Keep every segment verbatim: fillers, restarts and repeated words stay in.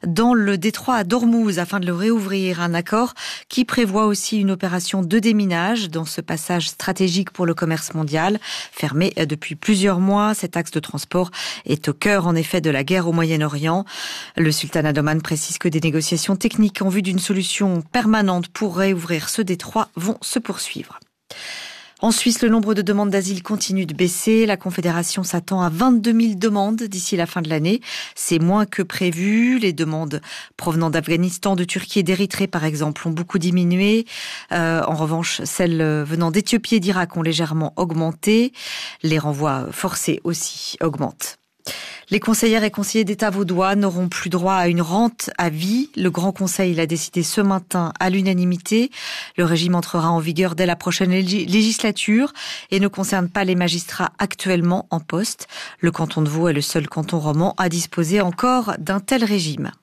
dans le détroit à Dormouz afin de le réouvrir. Un accord qui prévoit aussi une opération de déminage dans ce passage stratégique pour le commerce mondial. Fermé depuis plusieurs mois, cet axe de transport est au cœur en effet de la guerre au Moyen-Orient. Le sultanat d'Oman précise que des négociations techniques en vue d'une solution permanente pour réouvrir ce détroit vont se poursuivre. En Suisse, le nombre de demandes d'asile continue de baisser. La Confédération s'attend à vingt-deux mille demandes d'ici la fin de l'année. C'est moins que prévu. Les demandes provenant d'Afghanistan, de Turquie et d'Érythrée, par exemple, ont beaucoup diminué. Euh, en revanche, celles venant d'Éthiopie et d'Irak ont légèrement augmenté. Les renvois forcés aussi augmentent. Les conseillères et conseillers d'État vaudois n'auront plus droit à une rente à vie. Le Grand Conseil l'a décidé ce matin à l'unanimité. Le régime entrera en vigueur dès la prochaine législature et ne concerne pas les magistrats actuellement en poste. Le canton de Vaud est le seul canton romand à disposer encore d'un tel régime.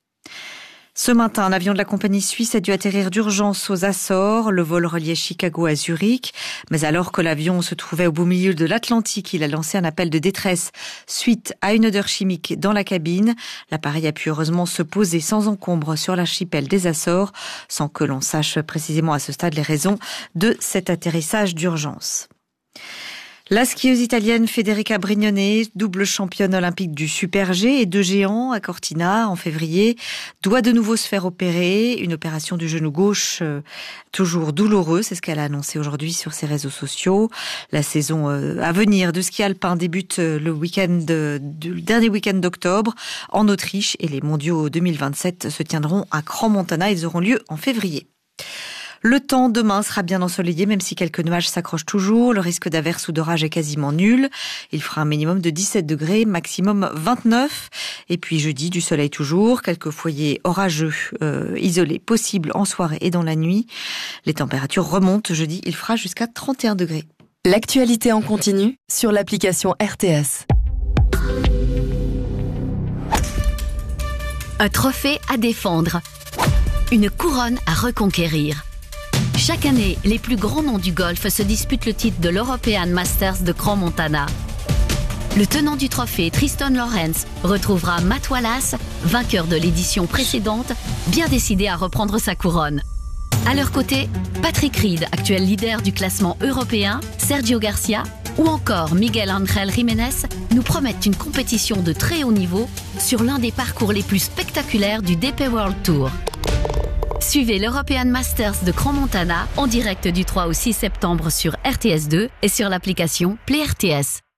Ce matin, un avion de la compagnie suisse a dû atterrir d'urgence aux Açores. Le vol reliait Chicago à Zurich. Mais alors que l'avion se trouvait au beau milieu de l'Atlantique, il a lancé un appel de détresse suite à une odeur chimique dans la cabine. L'appareil a pu heureusement se poser sans encombre sur l'archipel des Açores, sans que l'on sache précisément à ce stade les raisons de cet atterrissage d'urgence. La skieuse italienne Federica Brignone, double championne olympique du Super G et de géant à Cortina en février, doit de nouveau se faire opérer. Une opération du genou gauche euh, toujours douloureuse, c'est ce qu'elle a annoncé aujourd'hui sur ses réseaux sociaux. La saison euh, à venir de ski alpin débute euh, le week-end de, de, le dernier week-end d'octobre en Autriche et les mondiaux deux mille vingt-sept se tiendront à Crans-Montana. Ils auront lieu en février. Le temps demain sera bien ensoleillé, même si quelques nuages s'accrochent toujours. Le risque d'averse ou d'orage est quasiment nul. Il fera un minimum de dix-sept degrés, maximum vingt-neuf. Et puis jeudi, du soleil toujours. Quelques foyers orageux euh, isolés possibles en soirée et dans la nuit. Les températures remontent. Jeudi, il fera jusqu'à trente et un degrés. L'actualité en continu sur l'application R T S. Un trophée à défendre. Une couronne à reconquérir. Chaque année, les plus grands noms du golf se disputent le titre de l'European Masters de Crans-Montana. Le tenant du trophée, Tristan Lawrence, retrouvera Matt Wallace, vainqueur de l'édition précédente, bien décidé à reprendre sa couronne. À leur côté, Patrick Reed, actuel leader du classement européen, Sergio Garcia ou encore Miguel Ángel Jiménez nous promettent une compétition de très haut niveau sur l'un des parcours les plus spectaculaires du D P World Tour. Suivez l'European Masters de Crans-Montana en direct du trois au six septembre sur R T S deux et sur l'application Play R T S.